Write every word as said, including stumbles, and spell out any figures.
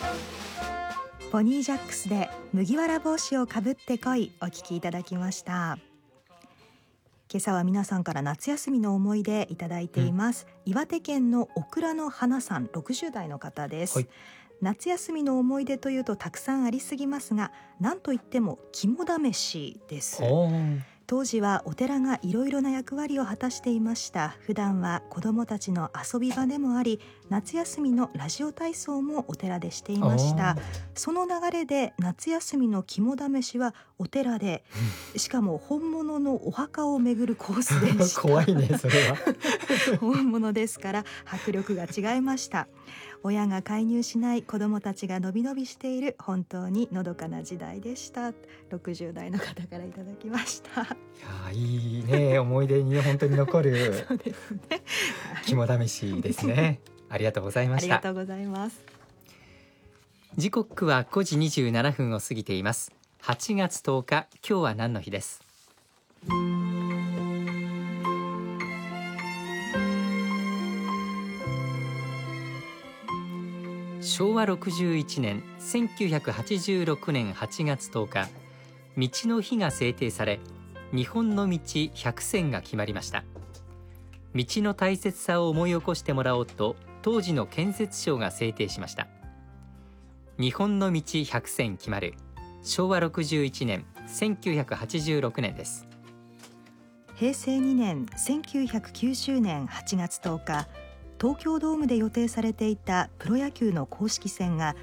ポニージャックスで麦わら帽子をかぶってこいお聞きいただきました。今朝は皆さんから夏休みの思い出いただいています、うん、岩手県のオクラの花さんろくじゅう代の方です、はい、夏休みの思い出というとたくさんありすぎますが、なんといっても肝試しです。当時はお寺がいろいろな役割を果たしていました。普段は子どもたちの遊び場でもあり、夏休みのラジオ体操もお寺でしていました。その流れで夏休みの肝試しはお寺で、しかも本物のお墓を巡るコースでした怖いねそれは本物ですから迫力が違いました。親が介入しない子どもたちがのびのびしている本当にのどかな時代でした。ろくじゅう代の方からいただきました。 いやいいね、思い出に本当に残るそうですね、 肝試しですねありがとうございました。 ありがとうございます。 時刻はごじにじゅうななふんを過ぎています。はちがつとおか、今日は何の日です。しょうわろくじゅういちねんせんきゅうひゃくはちじゅうろくねんはちがつとおか、道の日が制定され、日本の道ひゃくせんが決まりました。道の大切さを思い起こしてもらおうと、当時の建設省が制定しました。日本の道ひゃくせん決まるしょうわろくじゅういちねんせんきゅうひゃくはちじゅうろくねんです。 へいせいにねんせんきゅうひゃくきゅうじゅうねんはちがつとおか、東京ドームで予定されていたプロ野球の公式戦が